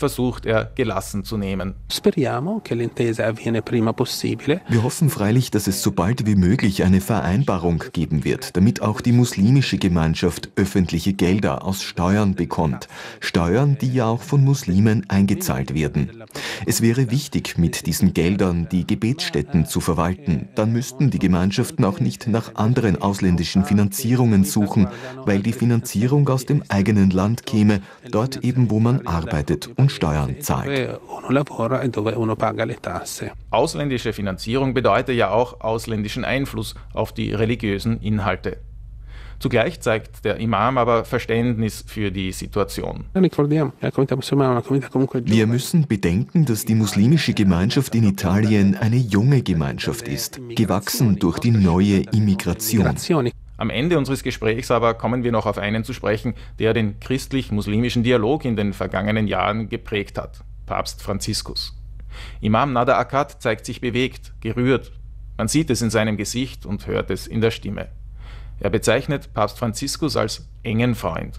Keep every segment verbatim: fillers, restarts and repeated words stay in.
versucht er gelassen zu nehmen. Wir hoffen freilich, dass es so bald wie möglich eine Vereinbarung geben wird, damit auch die muslimische Gemeinschaft öffentliche Gelder aus Steuern bekommt. Steuern, die ja auch von Muslimen eingezahlt werden. Es wäre wichtig, mit diesen Geldern die Gebetsstätten zu verwalten. Dann müssten die Gemeinschaften auch nicht nach anderen ausländischen Finanzierungen suchen, weil die Finanzierung aus dem eigenen Land käme, dort eben, wo man arbeitet und Steuern zahlt. Ausländische Finanzierung bedeutet ja auch ausländischen Einfluss auf die religiösen Inhalte. Zugleich zeigt der Imam aber Verständnis für die Situation. Wir müssen bedenken, dass die muslimische Gemeinschaft in Italien eine junge Gemeinschaft ist, gewachsen durch die neue Immigration. Am Ende unseres Gesprächs aber kommen wir noch auf einen zu sprechen, der den christlich-muslimischen Dialog in den vergangenen Jahren geprägt hat: Papst Franziskus. Imam Nader Akkad zeigt sich bewegt, gerührt. Man sieht es in seinem Gesicht und hört es in der Stimme. Er bezeichnet Papst Franziskus als engen Freund.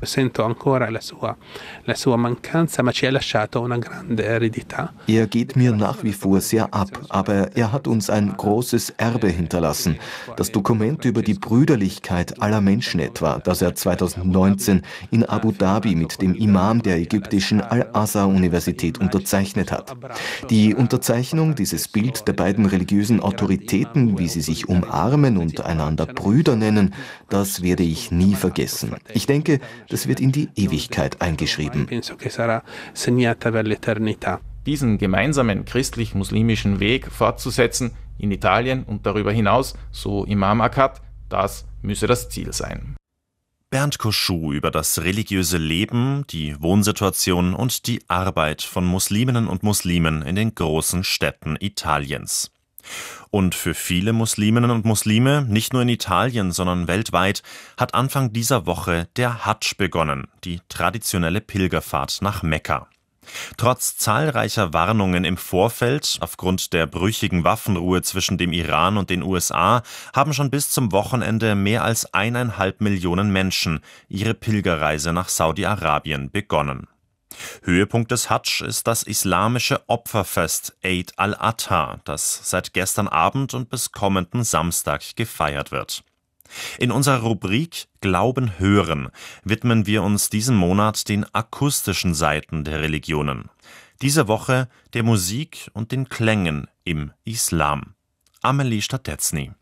Er geht mir nach wie vor sehr ab, aber er hat uns ein großes Erbe hinterlassen. Das Dokument über die Brüderlichkeit aller Menschen etwa, das er zweitausendneunzehn in Abu Dhabi mit dem Imam der ägyptischen Al-Azhar-Universität unterzeichnet hat. Die Unterzeichnung, dieses Bild der beiden religiösen Autoritäten, wie sie sich umarmen und einander Brüder nennen, das werde ich nie vergessen. Ich denke, das wird in die Ewigkeit eingeschrieben. Diesen gemeinsamen christlich-muslimischen Weg fortzusetzen, in Italien und darüber hinaus, so Imam Akkad, das müsse das Ziel sein. Bernd Koschuh über das religiöse Leben, die Wohnsituation und die Arbeit von Musliminnen und Muslimen in den großen Städten Italiens. Und für viele Musliminnen und Muslime, nicht nur in Italien, sondern weltweit, hat Anfang dieser Woche der Hadsch begonnen, die traditionelle Pilgerfahrt nach Mekka. Trotz zahlreicher Warnungen im Vorfeld, aufgrund der brüchigen Waffenruhe zwischen dem Iran und den U S A, haben schon bis zum Wochenende mehr als eineinhalb Millionen Menschen ihre Pilgerreise nach Saudi-Arabien begonnen. Höhepunkt des Hadsch ist das islamische Opferfest Eid al-Adha, das seit gestern Abend und bis kommenden Samstag gefeiert wird. In unserer Rubrik Glauben hören widmen wir uns diesen Monat den akustischen Seiten der Religionen. Diese Woche der Musik und den Klängen im Islam. Amelie Stadetzny.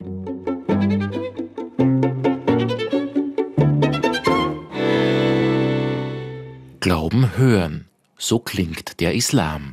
Glauben hören, so klingt der Islam.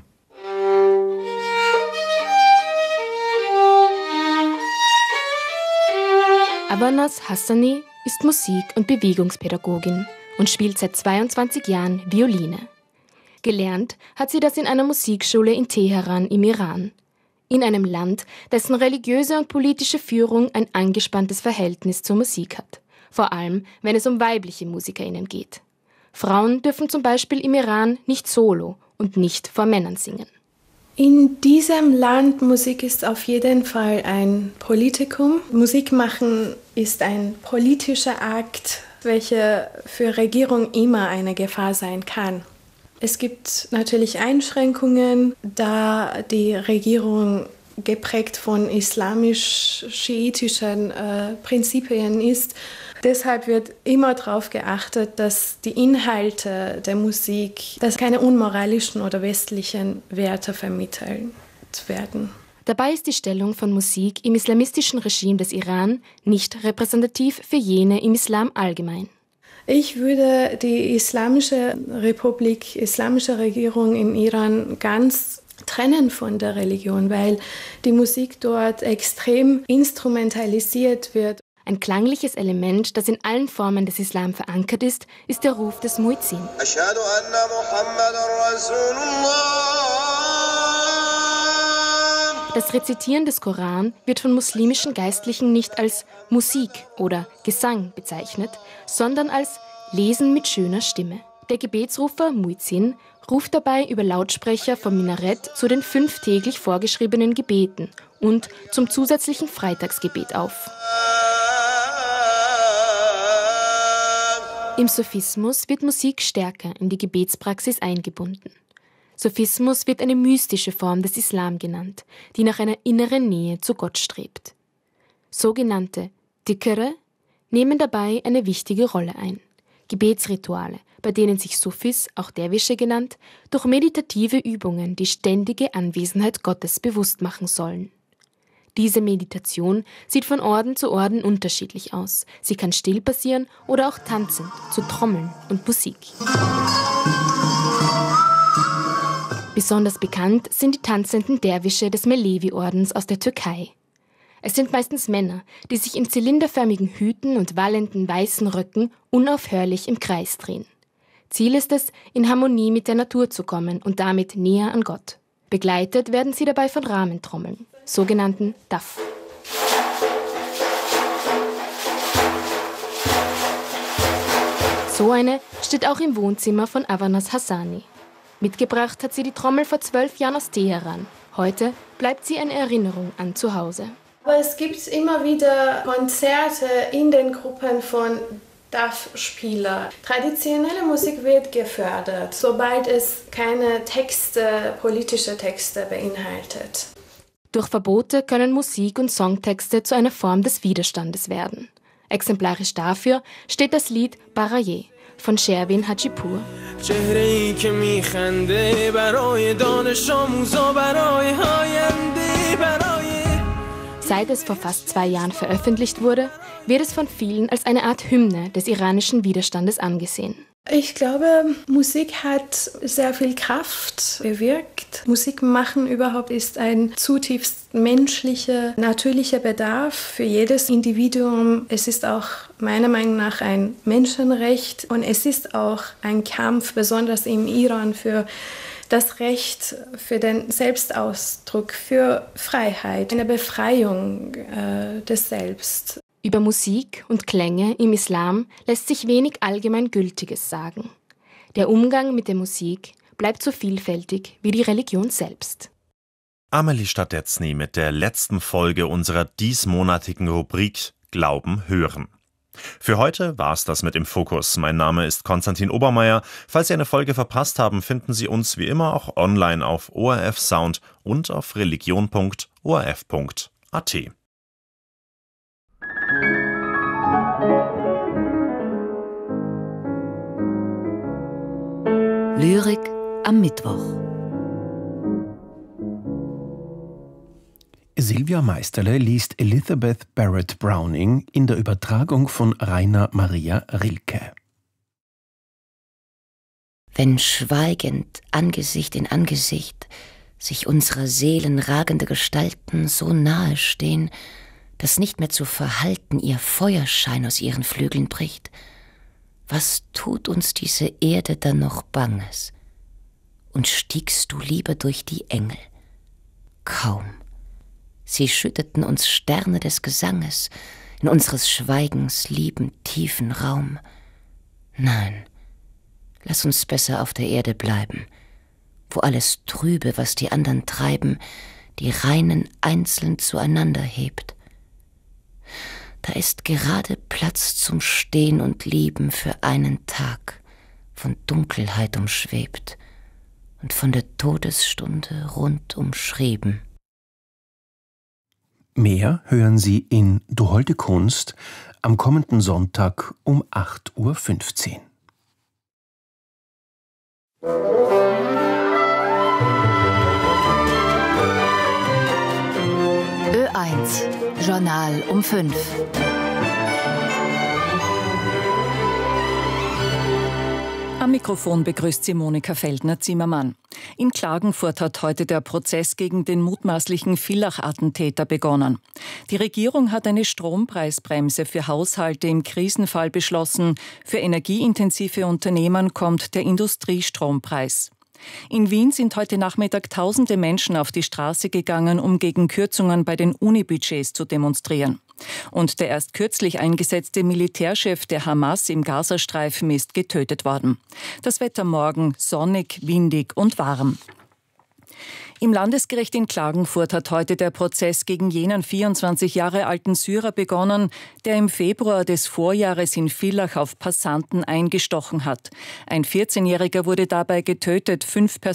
Abanaz Hassani ist Musik- und Bewegungspädagogin und spielt seit zweiundzwanzig Jahren Violine. Gelernt hat sie das in einer Musikschule in Teheran im Iran, in einem Land, dessen religiöse und politische Führung ein angespanntes Verhältnis zur Musik hat, vor allem wenn es um weibliche MusikerInnen geht. Frauen dürfen zum Beispiel im Iran nicht solo und nicht vor Männern singen. In diesem Land Musik ist auf jeden Fall ein Politikum. Musik machen ist ein politischer Akt, welcher für Regierung immer eine Gefahr sein kann. Es gibt natürlich Einschränkungen, da die Regierung geprägt von islamisch-schiitischen äh, Prinzipien ist. Deshalb wird immer darauf geachtet, dass die Inhalte der Musik, dass keine unmoralischen oder westlichen Werte vermittelt werden. Dabei ist die Stellung von Musik im islamistischen Regime des Iran nicht repräsentativ für jene im Islam allgemein. Ich würde die Islamische Republik, islamische Regierung im Iran ganz trennen von der Religion, weil die Musik dort extrem instrumentalisiert wird. Ein klangliches Element, das in allen Formen des Islam verankert ist, ist der Ruf des Muezzin. Das Rezitieren des Koran wird von muslimischen Geistlichen nicht als Musik oder Gesang bezeichnet, sondern als Lesen mit schöner Stimme. Der Gebetsrufer Muezzin ruft dabei über Lautsprecher vom Minarett zu den fünf täglich vorgeschriebenen Gebeten und zum zusätzlichen Freitagsgebet auf. Im Sufismus wird Musik stärker in die Gebetspraxis eingebunden. Sufismus wird eine mystische Form des Islam genannt, die nach einer inneren Nähe zu Gott strebt. Sogenannte Dhikre nehmen dabei eine wichtige Rolle ein. Gebetsrituale, bei denen sich Sufis, auch Derwische genannt, durch meditative Übungen die ständige Anwesenheit Gottes bewusst machen sollen. Diese Meditation sieht von Orden zu Orden unterschiedlich aus. Sie kann still passieren oder auch tanzend, zu Trommeln und Musik. Besonders bekannt sind die tanzenden Derwische des Melevi-Ordens aus der Türkei. Es sind meistens Männer, die sich in zylinderförmigen Hüten und wallenden weißen Röcken unaufhörlich im Kreis drehen. Ziel ist es, in Harmonie mit der Natur zu kommen und damit näher an Gott. Begleitet werden sie dabei von Rahmentrommeln, sogenannten Daf. So eine steht auch im Wohnzimmer von Avanas Hassani. Mitgebracht hat sie die Trommel vor zwölf Jahren aus Teheran. Heute bleibt sie eine Erinnerung an zu Hause. Aber es gibt immer wieder Konzerte in den Gruppen von Daf-Spieler. Traditionelle Musik wird gefördert, sobald es keine Texte, politische Texte beinhaltet. Durch Verbote können Musik- und Songtexte zu einer Form des Widerstandes werden. Exemplarisch dafür steht das Lied Baraye von Shervin Hajipur. Seit es vor fast zwei Jahren veröffentlicht wurde, wird es von vielen als eine Art Hymne des iranischen Widerstandes angesehen. Ich glaube, Musik hat sehr viel Kraft bewirkt. Musik machen überhaupt ist ein zutiefst menschlicher, natürlicher Bedarf für jedes Individuum. Es ist auch meiner Meinung nach ein Menschenrecht und es ist auch ein Kampf, besonders im Iran, für das Recht, für den Selbstausdruck, für Freiheit, eine Befreiung äh, des Selbst. Über Musik und Klänge im Islam lässt sich wenig Allgemeingültiges sagen. Der Umgang mit der Musik bleibt so vielfältig wie die Religion selbst. Amelie Stadetzny mit der letzten Folge unserer diesmonatigen Rubrik Glauben hören. Für heute war's das mit Im Fokus. Mein Name ist Konstantin Obermeier. Falls Sie eine Folge verpasst haben, finden Sie uns wie immer auch online auf O R F Sound und auf religion punkt o r f punkt a t. Lyrik am Mittwoch. Silvia Meisterle liest Elizabeth Barrett Browning in der Übertragung von Rainer Maria Rilke. Wenn schweigend, Angesicht in Angesicht, sich unserer Seelen ragende Gestalten so nahe stehen, dass nicht mehr zu verhalten ihr Feuerschein aus ihren Flügeln bricht, was tut uns diese Erde dann noch Banges? Und stiegst du lieber durch die Engel? Kaum. Sie schütteten uns Sterne des Gesanges in unseres Schweigens lieben, tiefen Raum. Nein, lass uns besser auf der Erde bleiben, wo alles Trübe, was die anderen treiben, die Reinen einzeln zueinander hebt. Da ist gerade Platz zum Stehen und Lieben für einen Tag, von Dunkelheit umschwebt und von der Todesstunde rund umschrieben. Mehr hören Sie in Du holde Kunst am kommenden Sonntag um acht Uhr fünfzehn. Ö eins, Journal um fünf. Am Mikrofon begrüßt sie Monika Feldner-Zimmermann. In Klagenfurt hat heute der Prozess gegen den mutmaßlichen Villach-Attentäter begonnen. Die Regierung hat eine Strompreisbremse für Haushalte im Krisenfall beschlossen. Für energieintensive Unternehmen kommt der Industriestrompreis. In Wien sind heute Nachmittag tausende Menschen auf die Straße gegangen, um gegen Kürzungen bei den Unibudgets zu demonstrieren. Und der erst kürzlich eingesetzte Militärchef der Hamas im Gazastreifen ist getötet worden. Das Wetter morgen sonnig, windig und warm. Im Landesgericht in Klagenfurt hat heute der Prozess gegen jenen vierundzwanzig Jahre alten Syrer begonnen, der im Februar des Vorjahres in Villach auf Passanten eingestochen hat. Ein vierzehnjähriger wurde dabei getötet, fünf Personen